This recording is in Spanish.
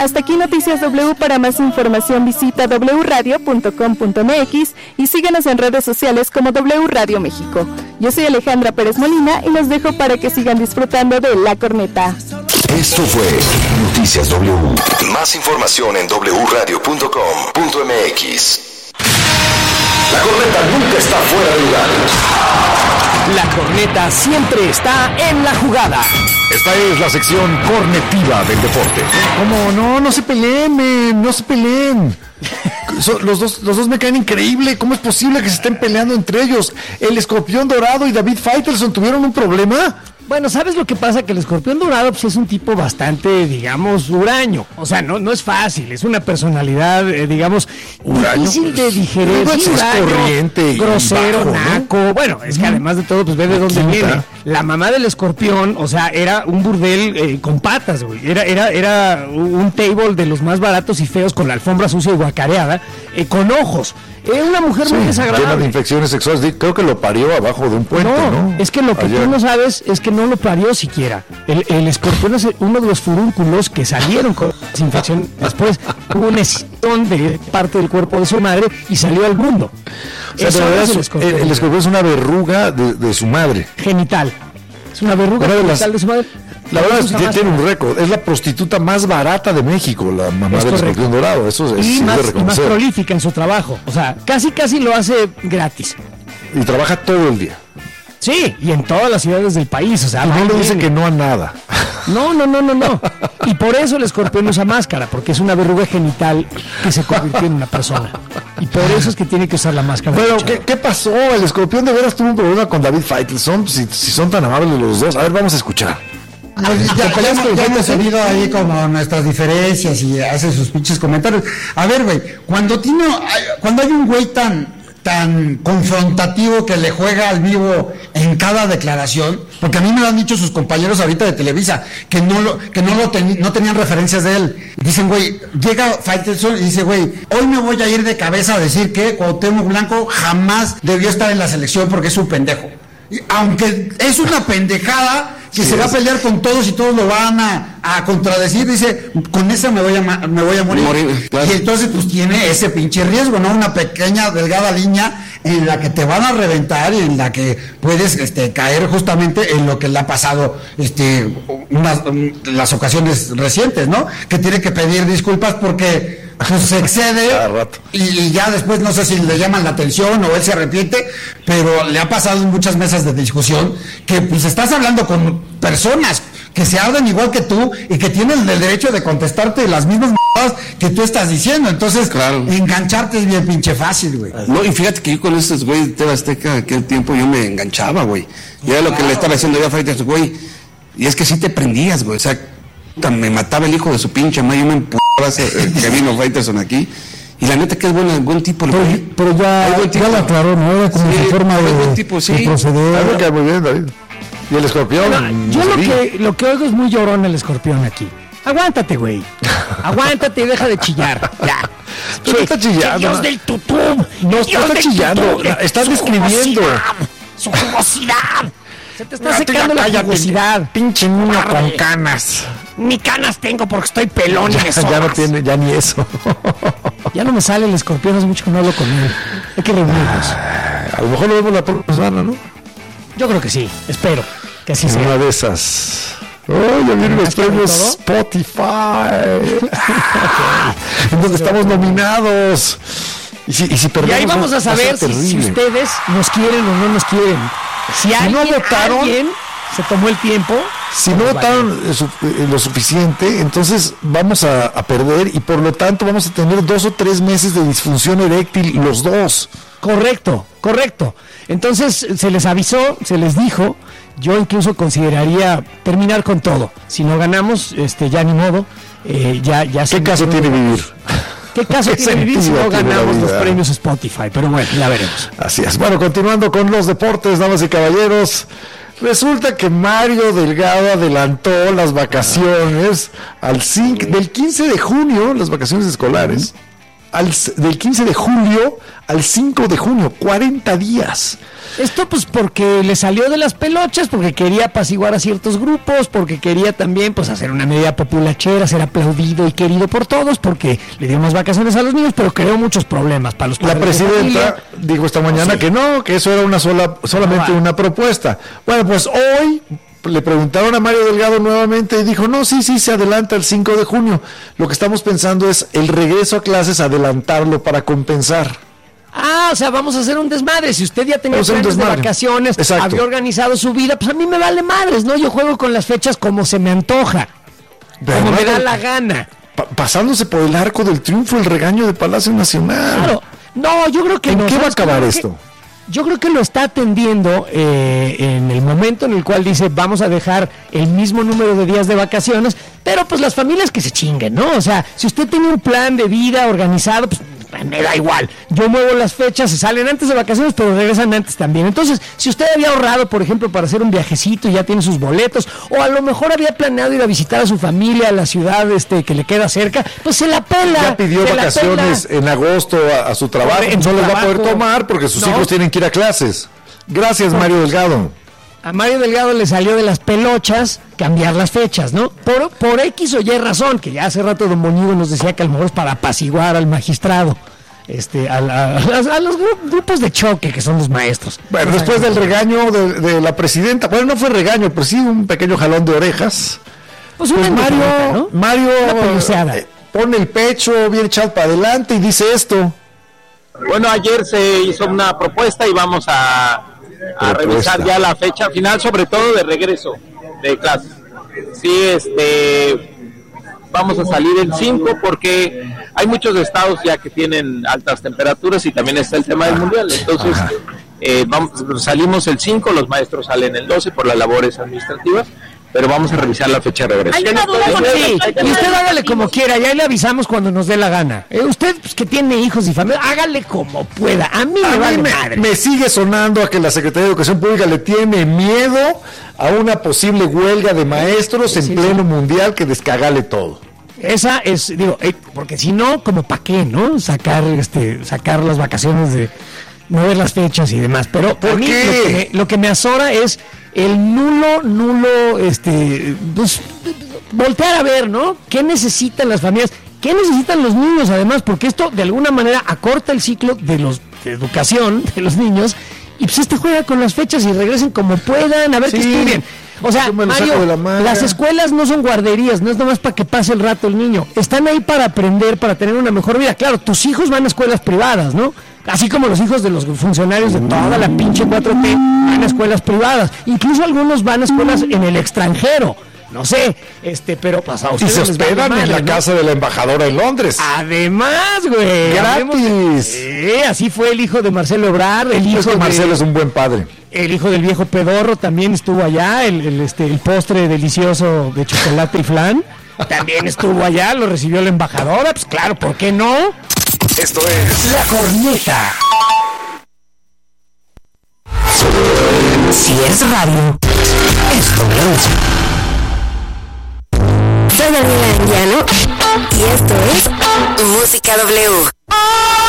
Hasta aquí Noticias W. Para más información visita wradio.com.mx y síguenos en redes sociales como W Radio México. Yo soy Alejandra Pérez Molina y los dejo para que sigan disfrutando de La Corneta. Esto fue Noticias W. Más información en wradio.com.mx. La Corneta nunca está fuera de lugar. La Corneta siempre está en la jugada. Esta es la sección cornetiva del deporte. ¿Cómo? No se peleen, no se peleen. Los dos me caen increíble. ¿Cómo es posible que se estén peleando entre ellos? El Escorpión Dorado y David Faitelson tuvieron un problema. Bueno, ¿sabes lo que pasa? Que el Escorpión Dorado pues, es un tipo bastante, digamos, huraño. O sea, no es fácil, es una personalidad, digamos, huraño, difícil de digerir. Es corriente, grosero, bajo, naco. ¿No? Bueno, es que además de todo, pues ve de dónde viene. La mamá del Escorpión, o sea, era un burdel con patas, güey. Era un table de los más baratos y feos con la alfombra sucia y guacareada, con ojos. Una mujer muy desagradable. Llena de infecciones sexuales. Creo que lo parió abajo de un puente, ¿no? Es que lo que tú no sabes es que no lo parió siquiera. El escorpión es uno de los furúnculos que salieron con esa infección. Después hubo una escisión de parte del cuerpo de su madre y salió al mundo. O sea, el escorpión es una verruga de su madre. Genital. Es una verruga genital de su madre. La verdad es que tiene un récord. Es la prostituta más barata de México, la mamá del Escorpión Dorado. Eso es y más, de reconocer. Y más prolífica en su trabajo. O sea, casi lo hace gratis. Y trabaja todo el día. Sí, y en todas las ciudades del país. O sea, y no le dicen que no a nada. No. Y por eso el escorpión usa máscara, porque es una verruga genital que se convirtió en una persona. Y por eso es que tiene que usar la máscara. Pero, ¿qué pasó? El escorpión de veras tuvo un problema con David Faitelson. Si son tan amables los dos. A ver, vamos a escuchar. Ya hemos tenido ahí como nuestras diferencias y hace sus pinches comentarios. A ver, güey, cuando hay un güey tan confrontativo que le juega al vivo en cada declaración, porque a mí me lo han dicho sus compañeros ahorita de Televisa, que no tenían referencias de él. Dicen, güey, llega Faitelson y dice, güey, hoy me voy a ir de cabeza a decir que Cuauhtémoc Blanco jamás debió estar en la selección porque es un pendejo. Aunque es una pendejada que se va a pelear con todos y todos lo van a contradecir, dice, con esa me voy a morir. Claro. Y entonces pues tiene ese pinche riesgo, ¿no? Una pequeña, delgada línea en la que te van a reventar y en la que puedes caer justamente en lo que le ha pasado las ocasiones recientes, ¿no? Que tiene que pedir disculpas porque pues se excede y ya después no sé si le llaman la atención o él se arrepiente, pero le ha pasado en muchas mesas de discusión que pues estás hablando con personas que se hablan igual que tú y que tienen el derecho de contestarte las mismas mamadas que tú estás diciendo, entonces engancharte es bien pinche fácil, güey. No, y fíjate que yo con esos güeyes de TV Azteca aquel tiempo yo me enganchaba, güey, y era lo que le estaba diciendo yo a Faitelson, güey, y es que sí te prendías, güey, o sea, me mataba el hijo de su pinche madre, yo me empujaba que vino Faitelson aquí, y la neta que es buen tipo. Pero ya lo aclaró, ¿no? Era como su forma de proceder. Que muy bien, David. Y el escorpión. Bueno, yo lo que oigo es muy llorón el escorpión aquí. Aguántate, güey. Aguántate y deja de chillar. Ya. Pero está chillando. Dios del tutú. No está chillando. Estás describiendo. Su jugosidad. Se te está secando la jugosidad. Pinche niño con canas. Ni canas tengo porque estoy pelón y me ya no tiene, ya ni eso. Ya no me sale el escorpión, hace mucho que no hablo con él. Hay que reunirnos. A lo mejor lo vemos la próxima semana, ¿no? Yo creo que sí, espero que así sea. Una de esas. ¡Oh, ya vienen los premios Spotify! En donde estamos nominados. Y si perdemos, y ahí vamos a saber si ustedes nos quieren o no nos quieren. Si alguien se tomó el tiempo. Si no votaron lo suficiente, entonces vamos a perder y por lo tanto vamos a tener 2 o 3 meses de disfunción eréctil los dos. Correcto. Entonces se les avisó, se les dijo, yo incluso consideraría terminar con todo. Si no ganamos, ya ni modo, ya. ¿Qué caso tiene vivir? ¿Qué caso tiene vivir si no ganamos los premios Spotify? Pero bueno, ya veremos. Así es. Bueno, continuando con los deportes, damas y caballeros. Resulta que Mario Delgado adelantó las vacaciones del 15 de junio, las vacaciones escolares, del 15 de julio al 5 de junio, 40 días. Esto pues porque le salió de las pelochas, porque quería apaciguar a ciertos grupos, porque quería también pues hacer una medida populachera, ser aplaudido y querido por todos, porque le dio más vacaciones a los niños, pero creó muchos problemas para los padres. La presidenta dijo esta mañana que no, que eso era solamente una propuesta. Bueno, pues hoy le preguntaron a Mario Delgado nuevamente y dijo, no, sí, se adelanta el 5 de junio. Lo que estamos pensando es el regreso a clases, adelantarlo para compensar. O sea, vamos a hacer un desmadre. Si usted ya tenía planes de vacaciones, exacto, había organizado su vida, pues a mí me vale madres, ¿no? Yo juego con las fechas como se me antoja, como me da la gana. Pasándose por el arco del triunfo el regaño de Palacio Nacional. Claro. No, yo creo que ¿En qué va a acabar esto? Yo creo que lo está atendiendo en el momento en el cual dice vamos a dejar el mismo número de días de vacaciones, pero pues las familias que se chinguen, ¿no? O sea, si usted tiene un plan de vida organizado, pues me da igual. Yo muevo las fechas, se salen antes de vacaciones, pero regresan antes también. Entonces, si usted había ahorrado, por ejemplo, para hacer un viajecito y ya tiene sus boletos, o a lo mejor había planeado ir a visitar a su familia a la ciudad que le queda cerca, pues se la pela. Ya pidió vacaciones en agosto a su trabajo, no los va a poder tomar porque sus hijos tienen que ir a clases. Gracias, Mario Delgado. A Mario Delgado le salió de las pelochas cambiar las fechas, ¿no? Por X o Y razón, que ya hace rato don Bonillo nos decía que a lo mejor es para apaciguar al magistrado, a los grupos de choque que son los maestros. Bueno, después del regaño de la presidenta, bueno, no fue regaño, pero sí un pequeño jalón de orejas. Pues Mario pone el pecho bien echado para adelante y dice esto. Bueno, ayer se hizo una propuesta y vamos a revisar ya la fecha final, sobre todo de regreso de clases. Sí, vamos a salir el 5 porque hay muchos estados ya que tienen altas temperaturas y también está el tema del mundial. Entonces, salimos el 5, los maestros salen el 12 por las labores administrativas, pero vamos a revisar la fecha de regreso. Y usted hágale como quiera, ya le avisamos cuando nos dé la gana. Usted pues, que tiene hijos y familia, hágale como pueda. A mí me sigue sonando a que la Secretaría de Educación Pública le tiene miedo a una posible huelga de maestros en pleno mundial que descagale todo. Esa es, porque si no, como para qué, ¿no? Sacar las vacaciones de no ver las fechas y demás. Pero a mí lo que me azora es el nulo, pues, voltear a ver, ¿no? ¿Qué necesitan las familias? ¿Qué necesitan los niños además? Porque esto de alguna manera acorta el ciclo de educación de los niños y pues juega con las fechas y regresen como puedan, a ver qué estudien. O sea, Mario, las escuelas no son guarderías, no es nomás para que pase el rato el niño. Están ahí para aprender, para tener una mejor vida. Claro, tus hijos van a escuelas privadas, ¿no? Así como los hijos de los funcionarios de toda la pinche 4T van a escuelas privadas. Incluso algunos van a escuelas en el extranjero. No sé, pero pues a ustedes y se hospedan en la casa de la embajadora en Londres. Además, güey. Gratis. Así fue el hijo de Marcelo Ebrard, el hijo de Marcelo es un buen padre. El hijo del viejo pedorro también estuvo allá, el postre delicioso de chocolate y flan también estuvo allá, lo recibió la embajadora, pues claro, ¿por qué no? Esto es La Corneta. Si es radio, es W. Soy Daniela Anguiano y esto es Música W.